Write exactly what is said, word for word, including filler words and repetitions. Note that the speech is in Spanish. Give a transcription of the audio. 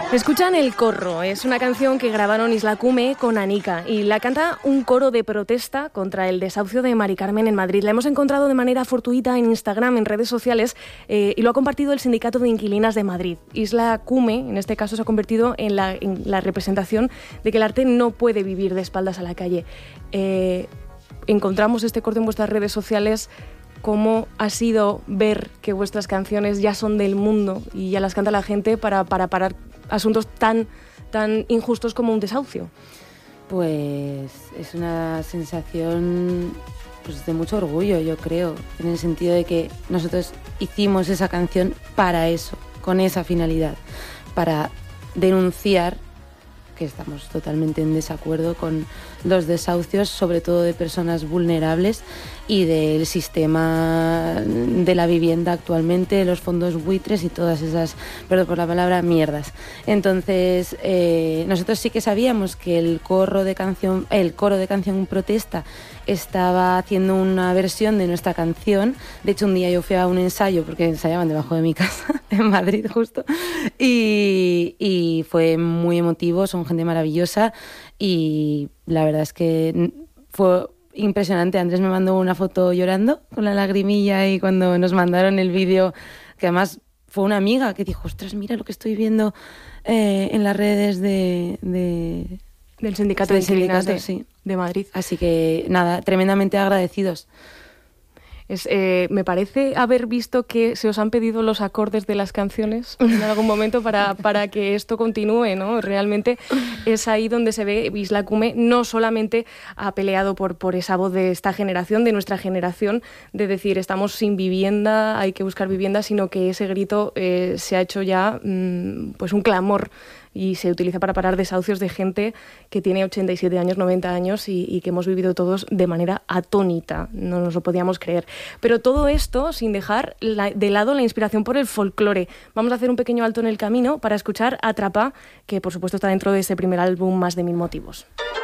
Escuchan El Corro, es una canción que grabaron Isla Cume con Anika y la canta un coro de protesta contra el desahucio de Mari Carmen en Madrid. La hemos encontrado de manera fortuita en Instagram, en redes sociales, eh, y lo ha compartido el Sindicato de Inquilinas de Madrid. Isla Cume, en este caso, se ha convertido en la, en la representación de que el arte no puede vivir de espaldas a la calle. Eh, encontramos este corte en vuestras redes sociales. ¿Cómo ha sido ver que vuestras canciones ya son del mundo y ya las canta la gente para, para parar asuntos tan, tan injustos como un desahucio? Pues es una sensación pues, de mucho orgullo, yo creo, en el sentido de que nosotros hicimos esa canción para eso, con esa finalidad, para denunciar que estamos totalmente en desacuerdo con los desahucios, sobre todo de personas vulnerables y del sistema de la vivienda actualmente, los fondos buitres y todas esas, perdón por la palabra, mierdas. Entonces, eh, nosotros sí que sabíamos que el coro de canción, el coro de canción protesta estaba haciendo una versión de nuestra canción. De hecho, un día yo fui a un ensayo, porque ensayaban debajo de mi casa, en Madrid justo, y, y fue muy emotivo, son gente maravillosa y la verdad es que fue impresionante. Andrés me mandó una foto llorando con la lagrimilla y cuando nos mandaron el vídeo, que además fue una amiga que dijo, ostras, mira lo que estoy viendo eh, en las redes de... de del Sindicato del de Inquilinas sindicato, de, sí. de Madrid. Así que nada, tremendamente agradecidos. Es, eh, me parece haber visto que se os han pedido los acordes de las canciones en algún momento para, para que esto continúe, ¿no? Realmente es ahí donde se ve Isla Cume no solamente ha peleado por, por esa voz de esta generación, de nuestra generación, de decir estamos sin vivienda, hay que buscar vivienda, sino que ese grito eh, se ha hecho ya mmm, pues un clamor y se utiliza para parar desahucios de gente que tiene ochenta y siete años, noventa años y, y que hemos vivido todos de manera atónita, no nos lo podíamos creer. Pero todo esto sin dejar la, de lado la inspiración por el folclore. Vamos a hacer un pequeño alto en el camino para escuchar Atrapá, que por supuesto está dentro de ese primer álbum Más de mil motivos.